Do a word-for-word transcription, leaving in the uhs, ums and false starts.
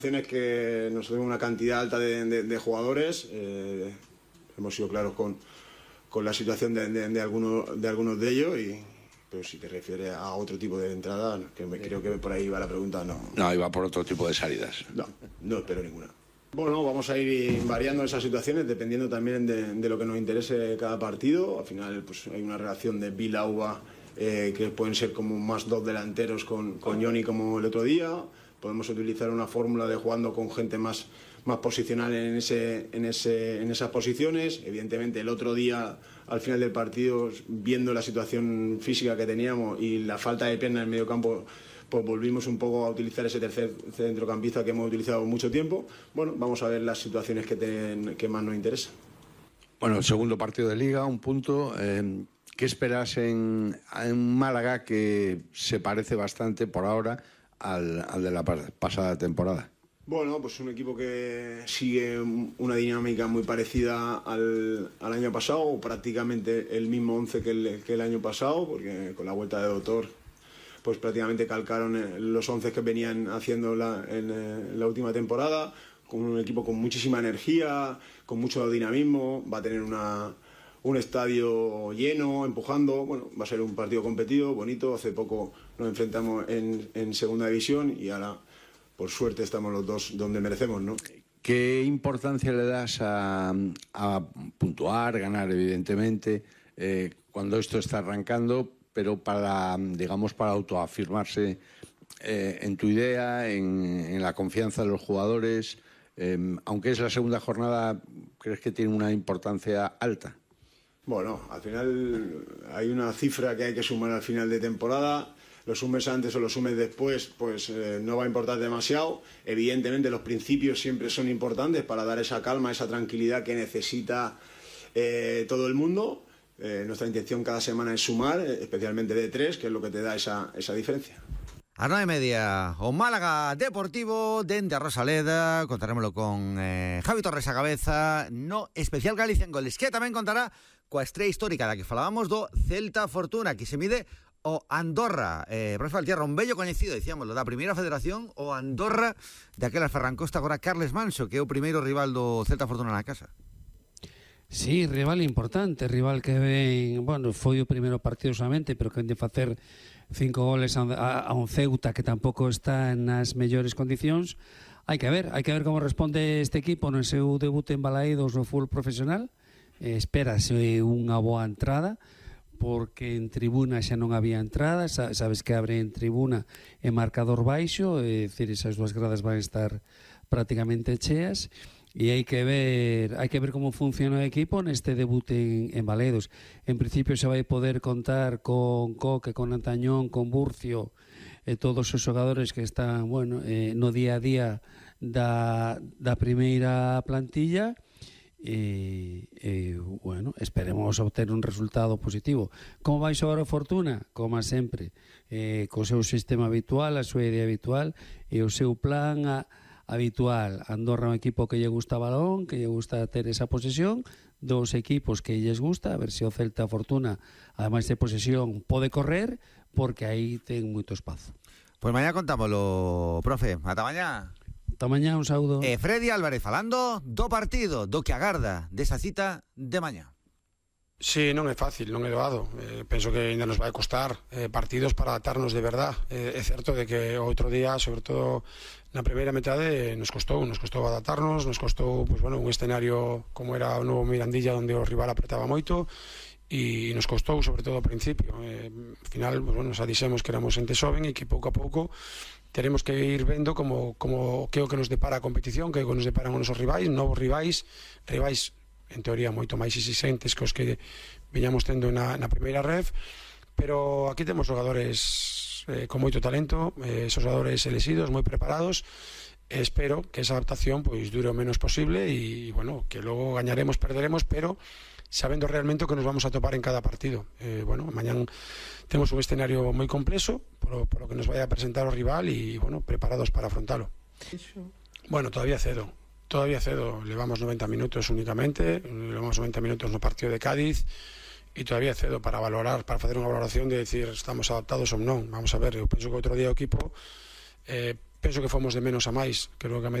Es que nos tenemos una cantidad alta de, de, de jugadores, eh, hemos sido claros con, con la situación de, de, de, algunos, de algunos de ellos, y, pero si te refieres a otro tipo de entrada, que me, creo que por ahí va la pregunta, no. No, iba por otro tipo de salidas. No, no espero ninguna. Bueno, vamos a ir variando esas situaciones dependiendo también de, de lo que nos interese cada partido. Al final pues hay una relación de Vila-Uva eh, que pueden ser como más dos delanteros con, con Johnny como el otro día. Podemos utilizar una fórmula de jugando con gente más, más posicional en, ese, en, ese, en esas posiciones. Evidentemente el otro día, al final del partido, viendo la situación física que teníamos y la falta de pierna en el medio campo, pues volvimos un poco a utilizar ese tercer centrocampista que hemos utilizado mucho tiempo. Bueno, vamos a ver las situaciones que, te, que más nos interesan. Bueno, el segundo partido de Liga, un punto. Eh, ¿Qué esperas en, en Málaga, que se parece bastante por ahora al, al de la pasada temporada? Bueno, pues un equipo que sigue una dinámica muy parecida al, al año pasado, prácticamente el mismo once que el, que el año pasado, porque con la vuelta de Doctor pues prácticamente calcaron los once que venían haciendo la, en, en la última temporada, con un equipo con muchísima energía, con mucho dinamismo. Va a tener una, un estadio lleno, empujando. Bueno, va a ser un partido competido, bonito. Hace poco nos enfrentamos en, en segunda división y ahora, por suerte, estamos los dos donde merecemos, ¿no? ¿Qué importancia le das a, a puntuar, ganar, evidentemente, eh, cuando esto está arrancando, pero para, digamos, para autoafirmarse eh, en tu idea, en, en la confianza de los jugadores? Eh, aunque es la segunda jornada, ¿crees que tiene una importancia alta? Bueno, al final hay una cifra que hay que sumar al final de temporada. Lo sumes antes o lo sumes después, pues eh, no va a importar demasiado. Evidentemente los principios siempre son importantes para dar esa calma, esa tranquilidad que necesita eh, todo el mundo. Eh, nuestra intención cada semana es sumar, especialmente de tres, que es lo que te da esa, esa diferencia. A nueve e media, o Málaga Deportivo dende a Rosaleda. Contarémoslo con eh, Javi Torres a cabeza no especial Galicia en goles, que tamén contará coa estrella histórica da que falábamos do Celta Fortuna, que se mide o Andorra. eh, Profe Valtierra, un bello coñecido, dicíamoslo, da primeira federación, o Andorra de aquelas Ferrancosta, agora Carles Manso, que é o primeiro rival do Celta Fortuna na casa. Sí, rival importante, rival que ven, bueno, foi o primeiro partido solamente, pero que vende facer cinco goles a, a, a un Ceuta que tampouco está nas mellores condicións. Hai que ver, hai que ver como responde este equipo no seu debut en Balaídos no fútbol profesional. Eh, espérase unha boa entrada, porque en tribuna xa non había entrada, sabes que abre en tribuna e marcador baixo, é dicir, esas dúas gradas van a estar prácticamente cheas. E hai que ver hai que ver como funciona o equipo neste debut en, en Balaídos. En principio se vai poder contar con Coque, con Antañón, con Burcio e todos os xogadores que están, bueno, eh, no día a día da, da primeira plantilla e, e, bueno, esperemos obter un resultado positivo. Como vai xogar o Fortuna? Como sempre, eh, co seu sistema habitual, a súa idea habitual e o seu plan a habitual. Andorra é un equipo que lle gusta balón, que lle gusta ter esa posesión, dos equipos que lles gusta, a ver se o Celta Fortuna, ademais de posesión, pode correr, porque aí ten moito espazo. Pois mañá contámoslo, profe. Ata mañá. Ata mañá, un saúdo. E Freddy Álvarez falando do partido, do que agarda desa cita de mañá. Sí, non é fácil, non é doado. Eh, penso que ainda nos vai costar eh, partidos para adaptarnos de verdad. Eh, é certo de que outro día, sobre todo na primeira metade, nos costou, nos costou adaptarnos, nos costou, pues, bueno, un escenario como era o novo Mirandilla, onde o rival apretaba moito, e nos costou, sobre todo ao principio. Eh, ao final, pues, bueno, xa dixemos que éramos xente xoven e que pouco a pouco teremos que ir vendo como, como que é o que nos depara a competición, que é o que nos deparan os nosos rivais, novos rivais, rivais en teoría moito máis exigentes que os que veñamos tendo na, na primeira ref, pero aquí temos xogadores eh, con moito talento, eh, xogadores elexidos, moi preparados, e espero que esa adaptación pois dure o menos posible e, bueno, que logo gañaremos, perderemos, pero sabendo realmente o que nos vamos a topar en cada partido. Eh, bueno, mañán temos un escenario moi complexo por, por lo que nos vai a presentar o rival e, bueno, preparados para afrontalo. Bueno, todavía cedo. Todavía cedo, levamos noventa minutos únicamente, levamos noventa minutos no partido de Cádiz e todavía cedo para valorar, para facer unha valoración de decir estamos adaptados ou non. Vamos a ver, eu penso que outro día o equipo eh, penso que fomos de menos a máis. Creo que a